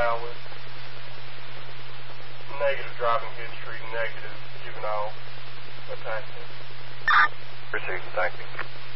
valid. Negative driving history, negative juvenile attachment. Received, thank you.